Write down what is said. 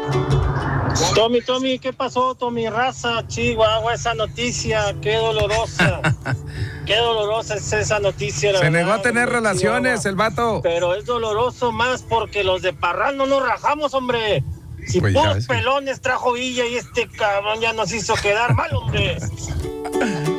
Tommy, ¿qué pasó, Tommy? Raza, Chihuahua, esa noticia, qué dolorosa. Qué dolorosa es esa noticia. Se negó a tener relaciones, el vato. Pero es doloroso más porque los de Parral no nos rajamos, hombre. Si pues puros pelones trajo Villa y este cabrón ya nos hizo quedar mal, hombre.